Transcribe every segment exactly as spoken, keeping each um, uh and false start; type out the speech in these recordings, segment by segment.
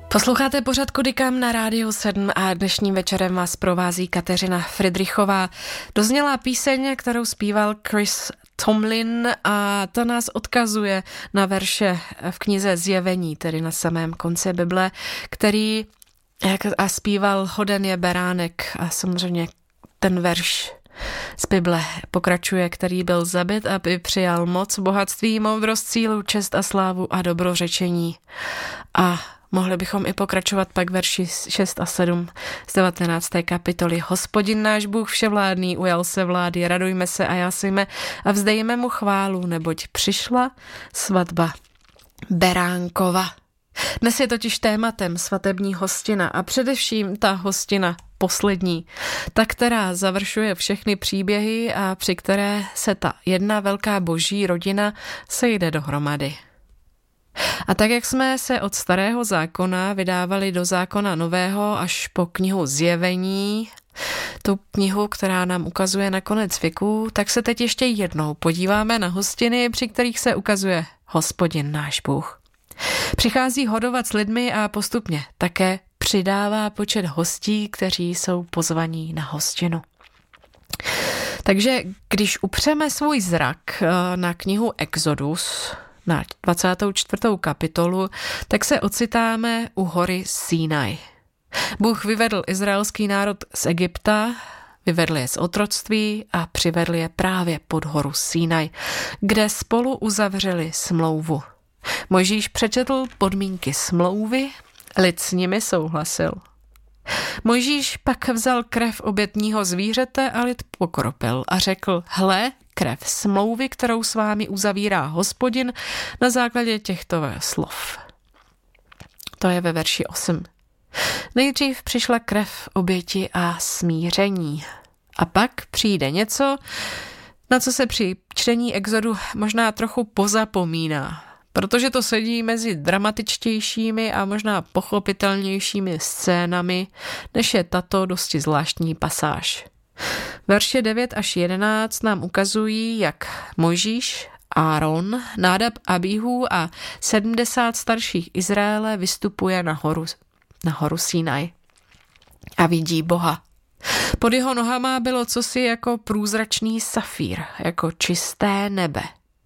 Posloucháte pořad Kudy kam na Rádiu sedm a dnešním večerem vás provází Kateřina Fridrichová. Dozněla píseň, kterou zpíval Chris Tomlin a to nás odkazuje na verše v knize Zjevení, tedy na samém konci Bible, který jak a zpíval Hoden je beránek a samozřejmě ten verš z Bible pokračuje, který byl zabit, aby přijal moc, bohatství, moudrost, sílu, čest a slávu a dobrořečení. A mohli bychom i pokračovat pak verši šest a sedm z devatenácté kapitoly. Hospodin náš Bůh vševládný ujal se vlády, radujme se a jásejme a vzdejme mu chválu, neboť přišla svatba beránkova. Dnes je totiž tématem svatební hostina a především ta hostina poslední, ta, která završuje všechny příběhy a při které se ta jedna velká boží rodina sejde dohromady. A tak, jak jsme se od starého zákona vydávali do zákona nového až po knihu Zjevení, tu knihu, která nám ukazuje na konec věku, tak se teď ještě jednou podíváme na hostiny, při kterých se ukazuje Hospodin náš Bůh. Přichází hodovat s lidmi a postupně také přidává počet hostí, kteří jsou pozvaní na hostinu. Takže když upřeme svůj zrak na knihu Exodus, na dvacátou čtvrtou kapitolu, tak se ocitáme u hory Sinaj. Bůh vyvedl izraelský národ z Egypta, vyvedl je z otroctví a přivedl je právě pod horu Sinaj, kde spolu uzavřeli smlouvu. Mojžíš přečetl podmínky smlouvy, lid s nimi souhlasil. Mojžíš pak vzal krev obětního zvířete a lid pokropil a řekl, hle, krev smlouvy, kterou s vámi uzavírá Hospodin na základě těchto slov. To je ve verši osm. Nejdřív přišla krev oběti a smíření. A pak přijde něco, na co se při čtení Exodu možná trochu pozapomíná, protože to sedí mezi dramatičtějšími a možná pochopitelnějšími scénami, než je tato dosti zvláštní pasáž. Verše devět až jedenáct nám ukazují, jak Mojžíš, Áron, Nádab, Abíhu a sedmdesát starších Izraele vystupuje na horu, na horu Sinaj a vidí Boha. Pod jeho nohama bylo cosi jako průzračný safír, jako čisté nebe.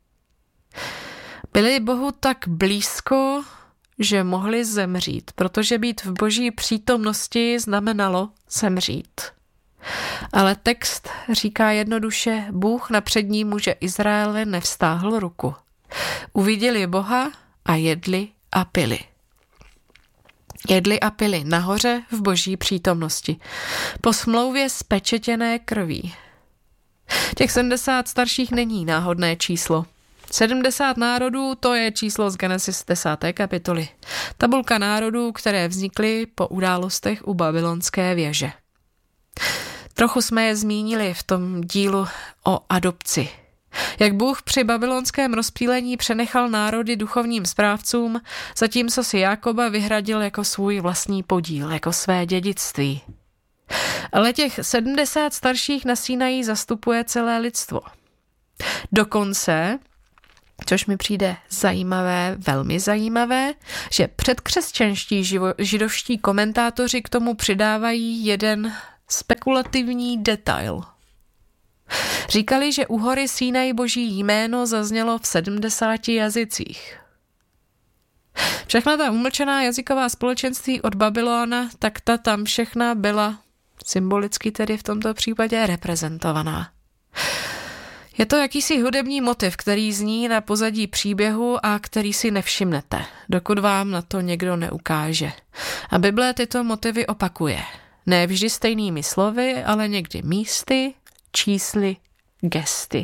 Byli Bohu tak blízko, že mohli zemřít, protože být v boží přítomnosti znamenalo zemřít. Ale text říká jednoduše, Bůh na přední muže Izraele nevstáhl ruku. Uviděli Boha a jedli a pili. Jedli a pili nahoře v boží přítomnosti. Po smlouvě spečetěné krví. Těch sedmdesát starších není náhodné číslo. sedmdesát národů, to je číslo z Genesis desáté kapitoly. Tabulka národů, které vznikly po událostech u babylonské věže. Trochu jsme je zmínili v tom dílu o adopci. Jak Bůh při babylonském rozptýlení přenechal národy duchovním správcům, zatímco si Jákoba vyhradil jako svůj vlastní podíl, jako své dědictví. Ale těch sedmdesát starších na Sinaji zastupuje celé lidstvo. Dokonce, což mi přijde zajímavé, velmi zajímavé, že předkřesťanští živo, židovští komentátoři k tomu přidávají jeden spekulativní detail. Říkali, že u hory Sinaj boží jméno zaznělo v sedmdesáti jazycích. Všechna ta umlčená jazyková společenství od Babylona, tak ta tam všechna byla symbolicky tedy v tomto případě reprezentovaná. Je to jakýsi hudební motiv, který zní na pozadí příběhu a který si nevšimnete, dokud vám na to někdo neukáže. A Bible tyto motivy opakuje. Ne vždy stejnými slovy, ale někdy místy, čísly, gesty.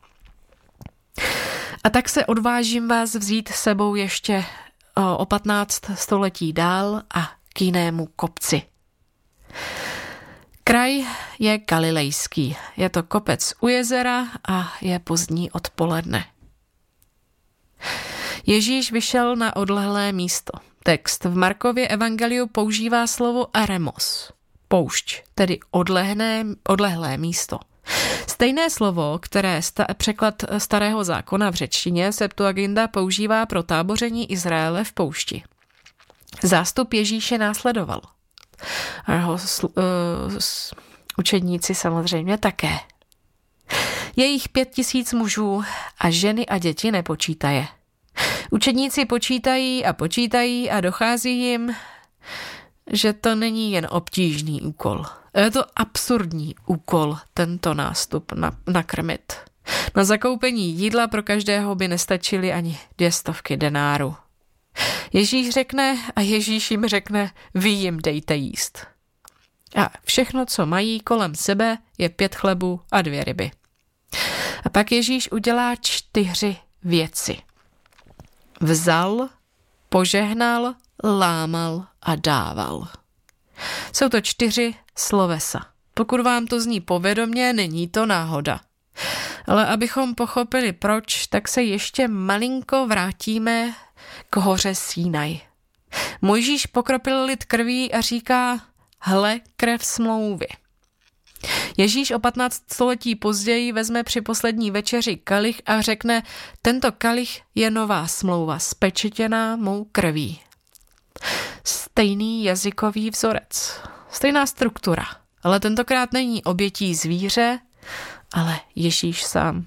A tak se odvážím vás vzít sebou ještě o patnáct století dál a k jinému kopci. Kraj je galilejský. Je to kopec u jezera a je pozdní odpoledne. Ježíš vyšel na odlehlé místo. Text v Markově evangeliu používá slovo eremos, poušť, tedy odlehné, odlehlé místo. Stejné slovo, které sta, překlad starého zákona v řečtině Septuaginta používá pro táboření Izraele v poušti. Zástup Ježíše následoval. A jeho sl- uh, učedníci samozřejmě také. Je jich pět tisíc mužů a ženy a děti nepočítaje. Učedníci počítají a počítají a dochází jim, že to není jen obtížný úkol. Je to absurdní úkol tento nástup na, nakrmit. Na zakoupení jídla pro každého by nestačily ani dvě stovky denáru. Ježíš řekne a Ježíš jim řekne, vy jim dejte jíst. A všechno, co mají kolem sebe, je pět chlebů a dvě ryby. A pak Ježíš udělá čtyři věci. Vzal, požehnal, lámal a dával. Jsou to čtyři slovesa. Pokud vám to zní povědomě, není to náhoda. Ale abychom pochopili proč, tak se ještě malinko vrátíme k hoře Sínaj. Mojžíš pokropil lid krví a říká, hle, krev smlouvy. Ježíš o patnáct století později vezme při poslední večeři kalich a řekne, tento kalich je nová smlouva, spečetěná mou krví. Stejný jazykový vzorec, stejná struktura, ale tentokrát není obětí zvíře, ale Ježíš sám.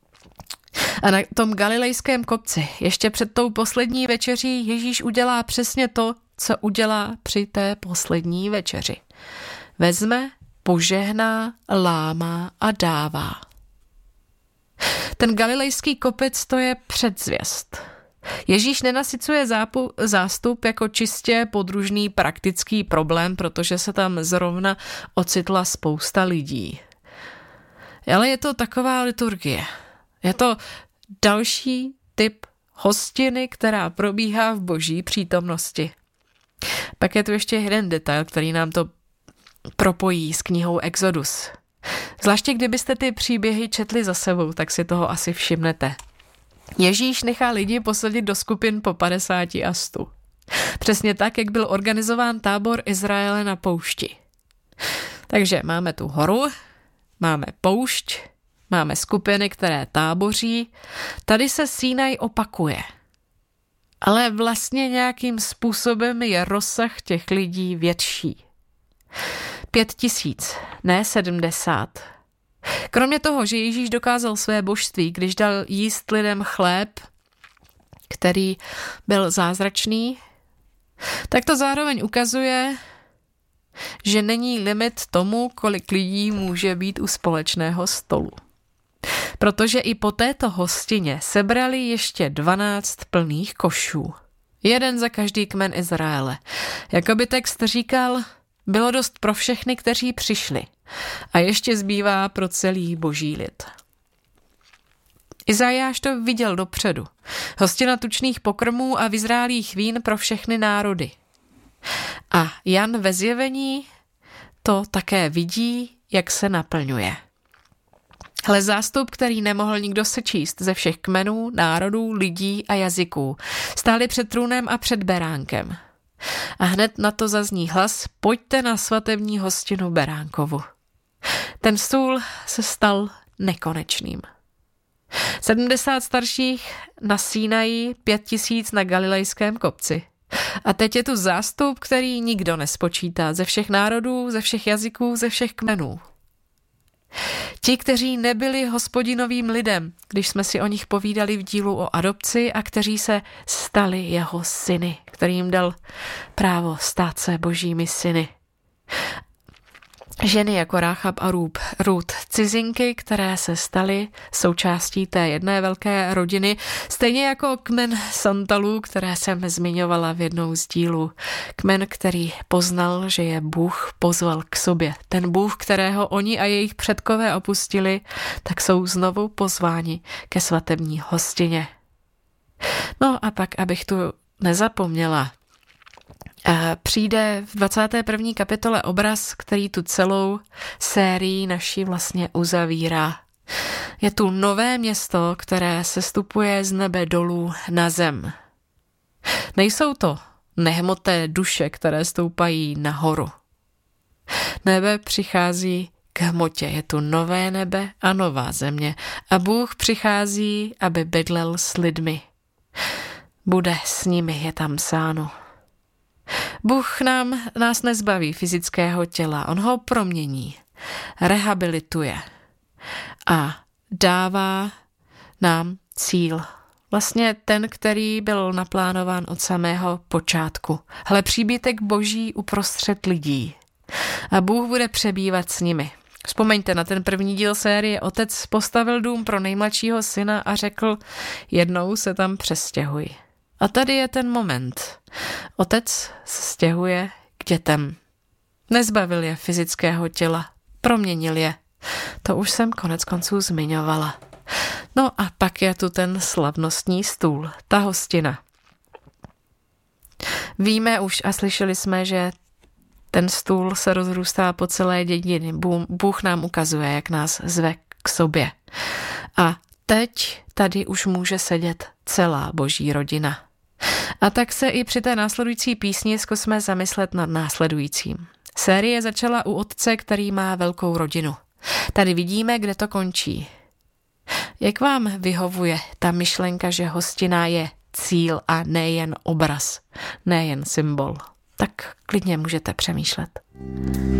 A na tom galilejském kopci, ještě před tou poslední večeří, Ježíš udělá přesně to, co udělá při té poslední večeři. Vezme, požehná, lámá a dává. Ten galilejský kopec to je předzvěst. Ježíš nenasycuje zápu, zástup jako čistě podružný praktický problém, protože se tam zrovna ocitla spousta lidí. Ale je to taková liturgie. Je to další typ hostiny, která probíhá v boží přítomnosti. Pak je tu ještě jeden detail, který nám to propojí s knihou Exodus. Zvláště kdybyste ty příběhy četli za sebou, tak si toho asi všimnete. Ježíš nechá lidi posadit do skupin po padesáti a stu. Přesně tak, jak byl organizován tábor Izraele na poušti. Takže máme tu horu, máme poušť, máme skupiny, které táboří. Tady se Sínaj opakuje. Ale vlastně nějakým způsobem je rozsah těch lidí větší. Pět tisíc, ne sedmdesát. Kromě toho, že Ježíš dokázal své božství, když dal jíst lidem chléb, který byl zázračný, tak to zároveň ukazuje, že není limit tomu, kolik lidí může být u společného stolu. Protože i po této hostině sebrali ještě dvanáct plných košů. Jeden za každý kmen Izraele. Jakoby text říkal, bylo dost pro všechny, kteří přišli. A ještě zbývá pro celý boží lid. Izajáš to viděl dopředu. Hostina tučných pokrmů a vyzrálých vín pro všechny národy. A Jan ve Zjevení to také vidí, jak se naplňuje. Ale zástup, který nemohl nikdo sečíst ze všech kmenů, národů, lidí a jazyků, stáli před trůnem a před beránkem. A hned na to zazní hlas, pojďte na svatební hostinu beránkovu. Ten stůl se stal nekonečným. sedmdesát starších na Sínaji, pět tisíc na galilejském kopci. A teď je tu zástup, který nikdo nespočítá, ze všech národů, ze všech jazyků, ze všech kmenů. Ti, kteří nebyli Hospodinovým lidem, když jsme si o nich povídali v dílu o adopci a kteří se stali jeho syny, kterým dal právo stát se božími syny. Ženy jako Ráchab a Růb, Rút, cizinky, které se staly součástí té jedné velké rodiny, stejně jako kmen Santalů, které jsem zmiňovala v jednou z dílů. Kmen, který poznal, že je Bůh pozval k sobě. Ten Bůh, kterého oni a jejich předkové opustili, tak jsou znovu pozváni ke svatební hostině. No a pak, abych tu nezapomněla, přijde v dvacáté první kapitole obraz, který tu celou sérii naši vlastně uzavírá. Je tu nové město, které sestupuje z nebe dolů na zem. Nejsou to nehmotné duše, které stoupají nahoru. Nebe přichází k hmotě, je tu nové nebe a nová země a Bůh přichází, aby bydlel s lidmi. Bude s nimi, je tam psáno. Bůh nám, nás nezbaví fyzického těla, on ho promění, rehabilituje a dává nám cíl. Vlastně ten, který byl naplánován od samého počátku. Hle, příbytek boží uprostřed lidí. A Bůh bude přebývat s nimi. Vzpomeňte na ten první díl série. Otec postavil dům pro nejmladšího syna a řekl, jednou se tam přestěhuj. A tady je ten moment. Otec se stěhuje k dětem. Nezbavil je fyzického těla, proměnil je. To už jsem konec konců zmiňovala. No a pak je tu ten slavnostní stůl, ta hostina. Víme už a slyšeli jsme, že ten stůl se rozrůstá po celé dědiny. Bůh nám ukazuje, jak nás zve k sobě. A teď tady už může sedět celá boží rodina. A tak se i při té následující písni zkusme zamyslet nad následujícím. Série začala u otce, který má velkou rodinu. Tady vidíme, kde to končí. Jak vám vyhovuje ta myšlenka, že hostina je cíl a nejen obraz, nejen symbol? Tak klidně můžete přemýšlet.